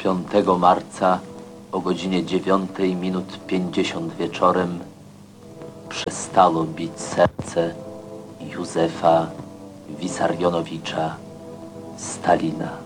5 marca o godzinie 9:50 wieczorem przestało bić serce Józefa Wissarionowicza Stalina.